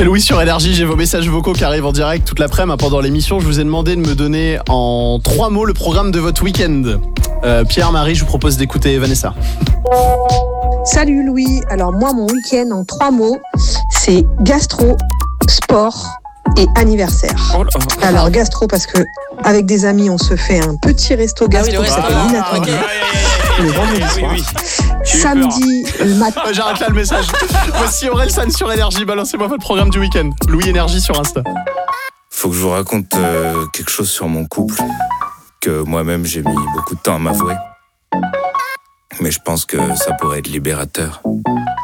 C'est Louis sur Énergie, j'ai vos messages vocaux qui arrivent en direct toute l'après-midi pendant l'émission. Je vous ai demandé de me donner en 3 mots le programme de votre week-end. Pierre, Marie, je vous propose d'écouter Vanessa. Salut Louis, alors moi mon week-end en 3 mots, c'est gastro, sport et anniversaire. Alors gastro parce que avec des amis on se fait un petit resto gastro qui s'appelle l'inattendu le vendredi soir. Samedi matin. J'arrête là le message. Voici Orelsan sur Énergie, balancez-moi votre programme du week-end. Louis Énergie sur Insta. Faut que je vous raconte quelque chose sur mon couple que moi-même j'ai mis beaucoup de temps à m'avouer. Mais je pense que ça pourrait être libérateur.